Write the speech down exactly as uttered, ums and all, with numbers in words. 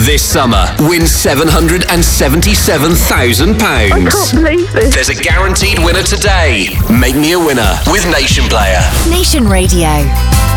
This summer, win seven hundred seventy-seven thousand pounds. I can't believe this. There's a guaranteed winner today. Make me a winner with Nation Player. Nation Radio.